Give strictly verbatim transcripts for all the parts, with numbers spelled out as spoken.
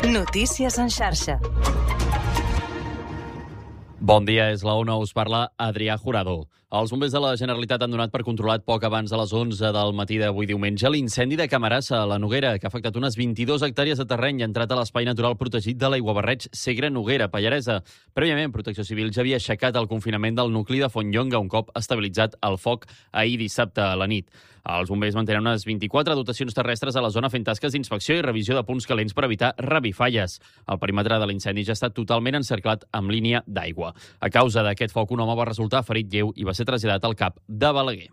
Notícies en xarxa. Bon dia, és la una, us parla Adrià Jurado. Els bombers de la Generalitat han donat per controlat poc abans de les onze del matí d'avui diumenge l'incendi de Camarasa, a la Noguera, que ha afectat unes vint-i-dues hectàrees de terreny i ha entrat a l'espai natural protegit de l'Aiguabarreig Segre-Noguera, Pallaresa. Prèviament, Protecció Civil ja havia aixecat el confinament del nucli de Fontlonga un cop estabilitzat el foc ahir dissabte a la nit. Els bombers mantenen unes vint-i-quatre dotacions terrestres a la zona fent tasques d'inspecció i revisió de punts calents per evitar revifalles. El perímetre de l'incendi ja ha estat totalment encerclat amb línia d'aigua. A causa d'aquest foc, un home va resultar ferit lleu i va ser traslladat al CAP de Balaguer.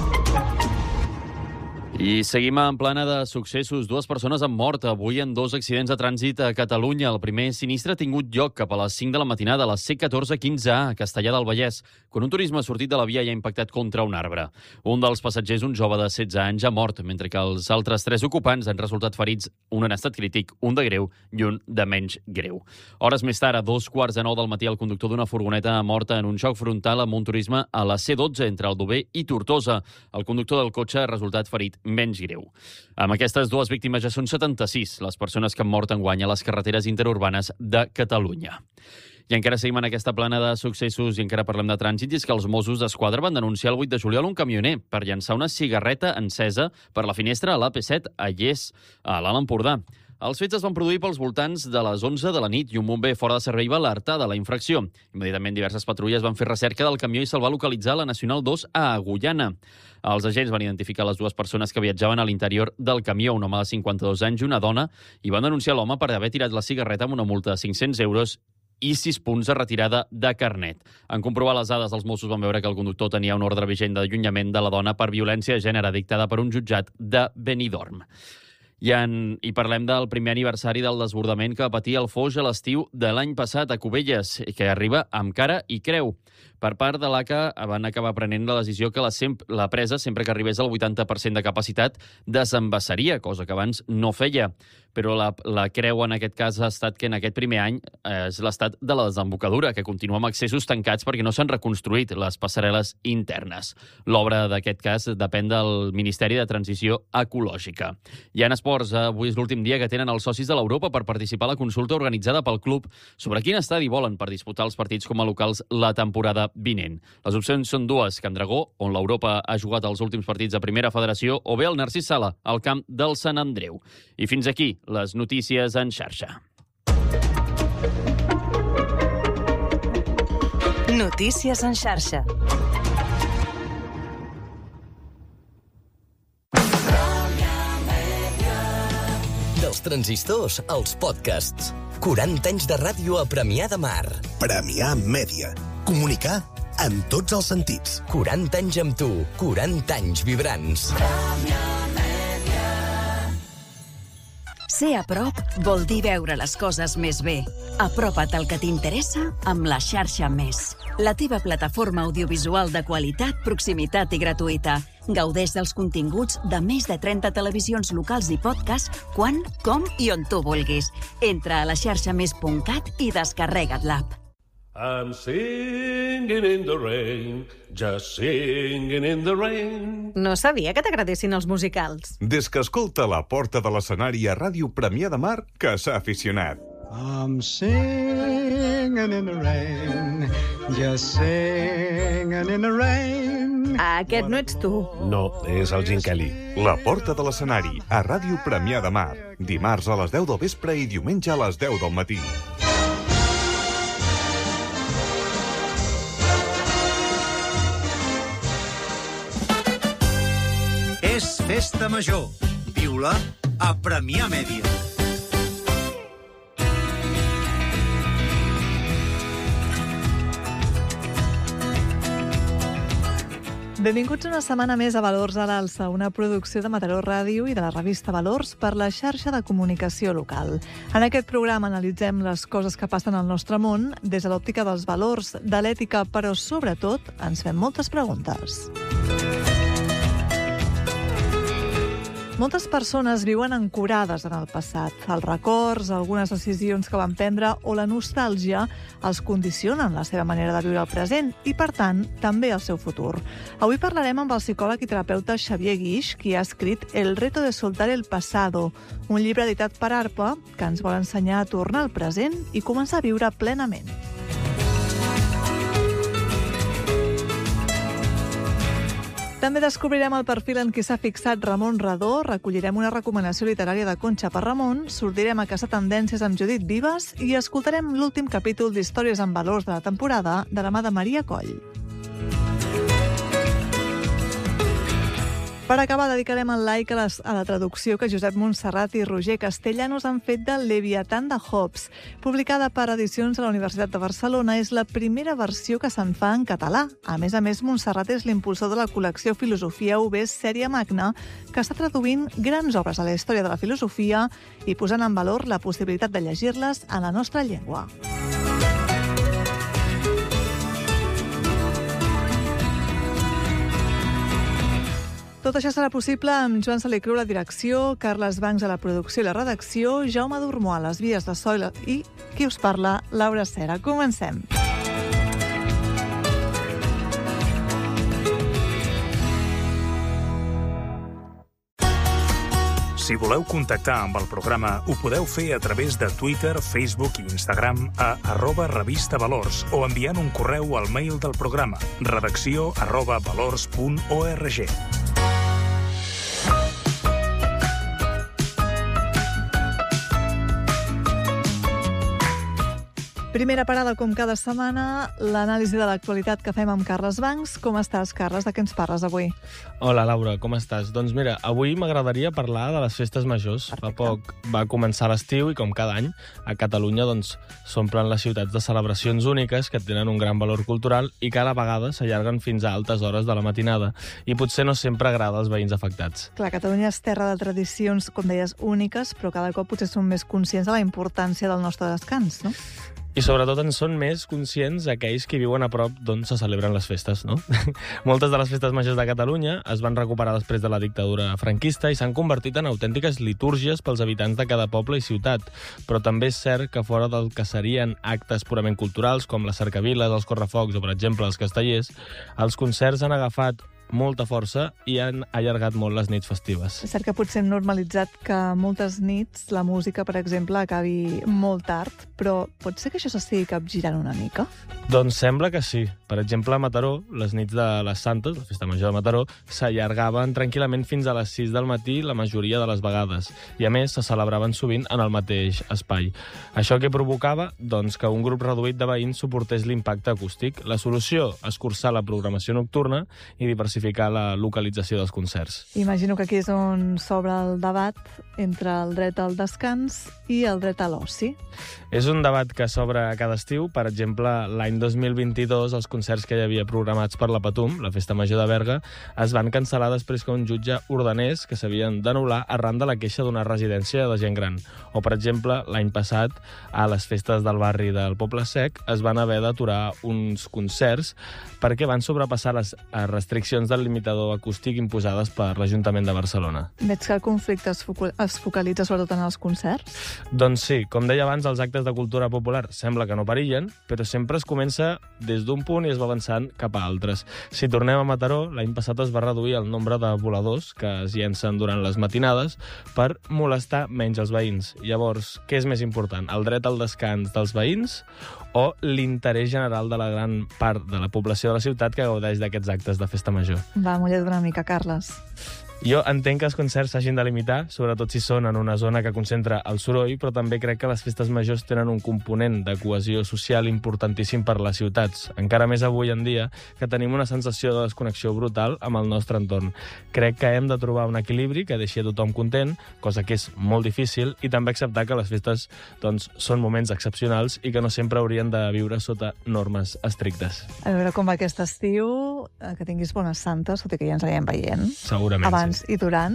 I seguim en plana de successos. Dues persones han mort avui en dos accidents de trànsit a Catalunya. El primer sinistre ha tingut lloc cap a les cinc de la matinada a la C catorze quinze A, a Castellar del Vallès, quan un turisme ha sortit de la via i ha impactat contra un arbre. Un dels passatgers, un jove de setze anys, ha mort, mentre que els altres tres ocupants han resultat ferits, un en estat crític, un de greu i un de menys greu. Hores més tard, a dos quarts de nou del matí, el conductor d'una furgoneta ha mort en un xoc frontal amb un turisme a la C dotze entre Aldover i Tortosa. El conductor del cotxe ha resultat ferit menys greu. Amb aquestes dues víctimes ja són setanta-sis les persones que han mort enguany a les carreteres interurbanes de Catalunya. I encara seguim en aquesta plana de successos i encara parlem de trànsit, i és que els Mossos d'Esquadra van denunciar el vuit de juliol un camioner per llançar una cigarreta encesa per la finestra a l'A P set a Lles, a l'Alt Empordà. Els fets es van produir pels voltants de les onze de la nit i un bomber fora de servei va alertar de la infracció. Immediatament diverses patrulles van fer recerca del camió i se'l va localitzar a la Nacional dos a Agullana. Els agents van identificar les dues persones que viatjaven a l'interior del camió, un home de cinquanta-dos anys i una dona, i van denunciar l'home per haver tirat la cigarreta amb una multa de cinc-cents euros i sis punts de retirada de carnet. En comprovar les dades, els Mossos van veure que el conductor tenia un ordre vigent d'allunyament de la dona per violència de gènere dictada per un jutjat de Benidorm. I, en, I parlem del primer aniversari del desbordament que va patir el Foix a l'estiu de l'any passat a Cubelles, que arriba amb cara i creu. Per part de l'A C A van acabar prenent la decisió que la, sem- la presa, sempre que arribés al vuitanta per cent de capacitat, desembassaria, cosa que abans no feia. Però la, la creu en aquest cas ha estat que en aquest primer any eh, és l'estat de la desembocadura, que continua amb accessos tancats perquè no s'han reconstruït les passarel·les internes. L'obra d'aquest cas depèn del Ministeri de Transició Ecològica. I en esports, avui és l'últim dia que tenen els socis de l'Europa per participar a la consulta organitzada pel club sobre quin estadi volen per disputar els partits com a locals la temporada vinent. Les opcions són dues: Can Dragó, on l'Europa ha jugat els últims partits de Primera Federació, o bé el Narcís Sala, al camp del Sant Andreu. I fins aquí les notícies en xarxa. Notícies en xarxa. Dels transistors als podcasts. quaranta anys de ràdio a Premià de Mar. Premià Mèdia. Comunicar en tots els sentits. quaranta anys amb tu. quaranta anys vibrants. Ser a prop vol dir veure les coses més bé. Apropa't al que t'interessa amb la xarxa Més. La teva plataforma audiovisual de qualitat, proximitat i gratuïta. Gaudeix dels continguts de més de trenta televisions locals i podcasts quan, com i on tu vulguis. Entra a la xarxa més punt cat i descarrega't l'app. I'm singing in the rain, just singing in the rain. No sabia que t'agradessin els musicals. Des que escolta La Porta de l'Escenari a Ràdio Premià de Mar, que s'ha aficionat. I'm singing in the rain, just singing in the rain. Aquest no ets tu. No, és el Gene Kelly. La Porta de l'Escenari a Ràdio Premià de Mar. Dimarts a les deu del vespre i diumenge a les deu del matí. És Festa Major. Viu-la a Premià Mèdia. Benvinguts una setmana més a Valors a l'Alça, una producció de Mataró Ràdio i de la revista Valors per la xarxa de comunicació local. En aquest programa analitzem les coses que passen al nostre món des de l'òptica dels valors, de l'ètica, però sobretot ens fem moltes preguntes. Moltes persones viuen ancorades en el passat. Els records, algunes decisions que van prendre o la nostàlgia els condicionen la seva manera de viure el present i, per tant, també el seu futur. Avui parlarem amb el psicòleg i terapeuta Xavier Guix, qui ha escrit El reto de soltar el pasado, un llibre editat per ARPA que ens vol ensenyar a tornar al present i començar a viure plenament. També descobrirem el perfil en què s'ha fixat Ramon Radó, recollirem una recomanació literària de Conxa per Ramon, sortirem a caçar tendències amb Judit Vives i escoltarem l'últim capítol d'Històries amb valors de la temporada de la mà de Maria Coll. Per acabar, dedicarem el like a, les, a la traducció que Josep Montserrat i Roger Castellanos han fet del Leviatán de Hobbes. Publicada per Edicions de la Universitat de Barcelona, és la primera versió que se'n fa en català. A més a més, Montserrat és l'impulsor de la col·lecció Filosofia U B Sèrie Magna, que està traduint grans obres a la història de la filosofia i posant en valor la possibilitat de llegir-les en la nostra llengua. Tot això serà possible amb Joan Salicru a la direcció, Carles Bancs a la producció i la redacció, Jaume Dormó a les vies de so i qui us parla, Laura Cera. Comencem. Si voleu contactar amb el programa, ho podeu fer a través de Twitter, Facebook i Instagram a arroba revista valors o enviant un correu al mail del programa redacció arroba valors punt org. Primera parada, com cada setmana, l'anàlisi de l'actualitat que fem amb Carles Bancs. Com estàs, Carles? De què ens parles avui? Hola, Laura, com estàs? Doncs mira, avui m'agradaria parlar de les festes majors. Perfecte. Fa poc va començar l'estiu i, com cada any, a Catalunya doncs, s'omplen les ciutats de celebracions úniques que tenen un gran valor cultural i que a la vegada s'allarguen fins a altes hores de la matinada i potser no sempre agrada als veïns afectats. Clar, Catalunya és terra de tradicions, com deies, úniques, però cada cop potser som més conscients de la importància del nostre descans, no? I sobretot en són més conscients aquells que viuen a prop d'on se celebren les festes, no? Moltes de les festes majors de Catalunya es van recuperar després de la dictadura franquista i s'han convertit en autèntiques litúrgies pels habitants de cada poble i ciutat. Però també és cert que fora del que serien actes purament culturals, com les cercaviles, els correfocs o, per exemple, els castellers, els concerts han agafat molta força i han allargat molt les nits festives. És cert que potser hem normalitzat que moltes nits la música, per exemple, acabi molt tard, però pot ser que això s'estigui capgirant una mica? Doncs sembla que sí. Per exemple, a Mataró, les nits de les Santes, la festa major de Mataró, s'allargaven tranquil·lament fins a les sis del matí la majoria de les vegades. I a més, se celebraven sovint en el mateix espai. Això què provocava? Doncs que un grup reduït de veïns suportés l'impacte acústic. La solució? Escurçar la programació nocturna i diversificar la localització dels concerts. Imagino que aquí és on s'obre el debat entre el dret al descans i el dret a l'oci. És un debat que s'obre cada estiu. Per exemple, l'any dos mil vint-i-dos els concerts que hi havia programats per la Patum, la Festa Major de Berga, es van cancel·lar després que un jutge ordenés que s'havien d'anul·lar arran de la queixa d'una residència de gent gran. O, per exemple, l'any passat, a les festes del barri del Poble Sec, es van haver d'aturar uns concerts perquè van sobrepassar les restriccions del limitador acústic imposades per l'Ajuntament de Barcelona. Veig que el conflicte es, focal es focalitza sobretot en els concerts? Doncs sí, com deia abans, els actes de cultura popular sembla que no perillen, però sempre es comença des d'un punt i es va avançant cap a altres. Si tornem a Mataró, l'any passat es va reduir el nombre de voladors que es llencen durant les matinades per molestar menys els veïns. Llavors, què és més important? El dret al descans dels veïns o l'interès general de la gran part de la població de la ciutat que gaudeix d'aquests actes de festa major? Va, mulla't una mica, Carles. Jo entenc que els concerts s'hagin de limitar, sobretot si són en una zona que concentra el soroll, però també crec que les festes majors tenen un component de cohesió social importantíssim per les ciutats, encara més avui en dia, que tenim una sensació de desconnexió brutal amb el nostre entorn. Crec que hem de trobar un equilibri que deixi a tothom content, cosa que és molt difícil, i també acceptar que les festes doncs, són moments excepcionals i que no sempre haurien de viure sota normes estrictes. A veure com va aquest estiu, que tinguis bones santes, tot i que ja ens anirem veient. Segurament, Abans sí. I durant,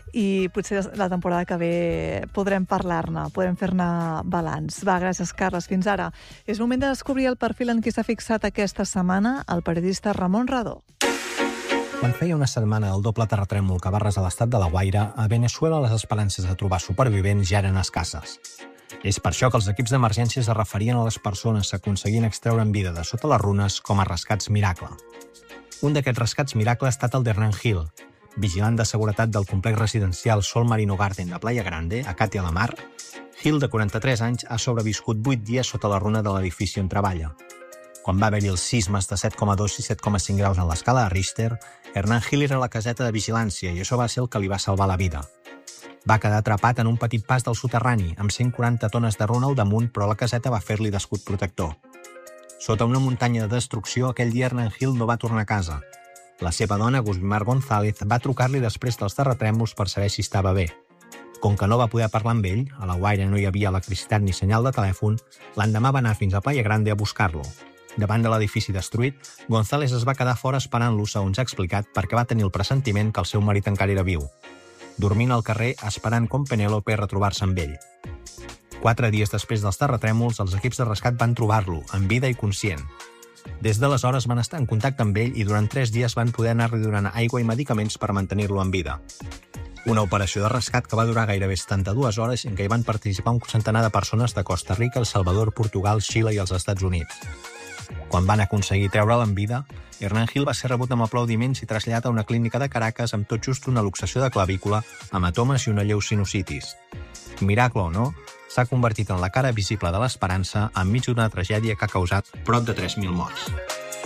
i potser la temporada que ve podrem parlar-ne, podrem fer-ne balanç. Va, gràcies, Carles. Fins ara. És moment de descobrir el perfil en qui s'ha fixat aquesta setmana el periodista Ramon Radó. Quan feia una setmana del doble terratrèmol que va arrasar l'estat de La Guaira, a Veneçuela les esperances de trobar supervivents ja eren escasses. És per això que els equips d'emergències es referien a les persones que aconseguien extreure en vida de sota les runes com a rescats miracle. Un d'aquests rescats miracle ha estat el d'Hernán Gil, vigilant de seguretat del complex residencial Sol Marino Garden de Playa Grande, a Càtia la Mar. Gil, de quaranta-tres anys, ha sobreviscut vuit dies sota la runa de l'edifici on treballa. Quan va haver-hi els sismes de set coma dos i set coma cinc graus en l'escala de Richter, Hernán Gil era a la caseta de vigilància i això va ser el que li va salvar la vida. Va quedar atrapat en un petit pas del soterrani, amb cent quaranta tones de runa al damunt, però la caseta va fer-li d'escut protector. Sota una muntanya de destrucció, aquell dia Hernán Gil no va tornar a casa. La seva dona, Gusmar González, va trucar-li després dels terratrèmols per saber si estava bé. Com que no va poder parlar amb ell, a La Guaira no hi havia electricitat ni senyal de telèfon, l'endemà va anar fins a Playa Grande a buscar-lo. Davant de l'edifici destruït, González es va quedar fora esperant-lo, segons ha explicat, perquè va tenir el pressentiment que el seu marit encara era viu, dormint al carrer esperant com Penélope retrobar-se amb ell. Quatre dies després dels terratrèmols, els equips de rescat van trobar-lo, en vida i conscient. Des d'aleshores van estar en contacte amb ell i durant tres dies van poder anar-li donant aigua i medicaments per mantenir-lo en vida. Una operació de rescat que va durar gairebé setanta-dues hores en què hi van participar un centenar de persones de Costa Rica, El Salvador, Portugal, Xile i els Estats Units. Quan van aconseguir treure'l en vida, Hernán Gil va ser rebut amb aplaudiments i traslladat a una clínica de Caracas amb tot just una luxació de clavícula, hematomes i una lleu sinusitis. Miracle o no, s'ha convertit en la cara visible de l'esperança enmig d'una tragèdia que ha causat prop de tres mil morts.